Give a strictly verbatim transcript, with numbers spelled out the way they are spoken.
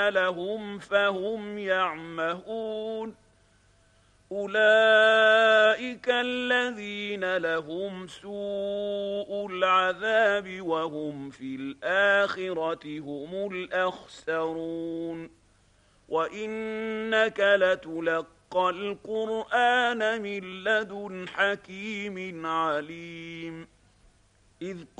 لهم فهم يعمهون أولئك الذين لهم سوء العذاب وهم في الآخرة هم الأخسرون وإنك لتلقى القرآن من لدن حكيم عليم إذ